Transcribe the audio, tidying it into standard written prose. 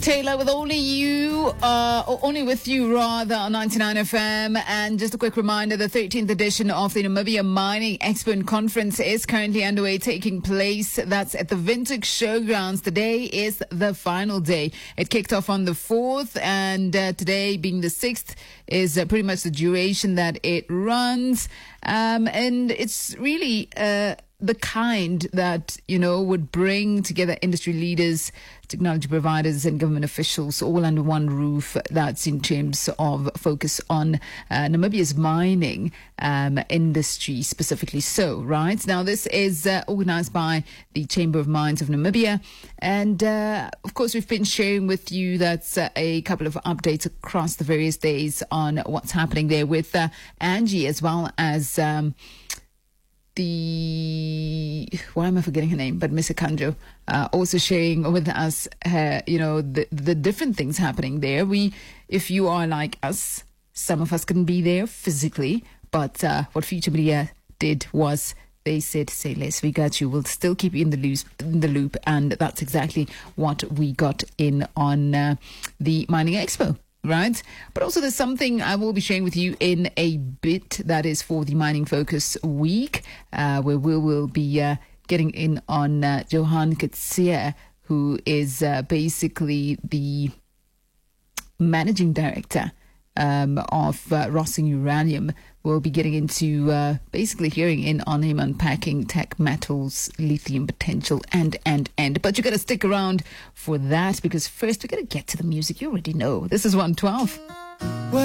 Taylor with Only You, or Only With You rather, on 99 FM. And just a quick reminder, the 13th edition of the Namibia Mining Expo and Conference is currently underway, taking place. That's at the Windhoek Showgrounds. Today is the final day. It kicked off on the 4th, and today being the 6th is pretty much the duration that it runs. And it's really the kind that, would bring together industry leaders, technology providers and government officials all under one roof. That's in terms of focus on Namibia's mining industry specifically. So, right now, this is organized by the Chamber of Mines of Namibia. And of course, we've been sharing with you that's a couple of updates across the various days on what's happening there with Angie, as well as why am I forgetting her name? But Miss Akanjo also sharing with us, the different things happening there. If you are like us, some of us couldn't be there physically, but what Future Media did was they said, "Say less, we got you. We'll still keep you in the loop," and that's exactly what we got in on the Mining Expo. Right. But also there's something I will be sharing with you in a bit that is for the Mining Focus Week, where we will be getting in on Johan Kitsia, who is basically the managing director of Rossing Uranium. We'll be getting into basically hearing in on him unpacking tech metals, lithium potential, and. But you got to stick around for that, because first we got to get to the music. You already know. This is 112.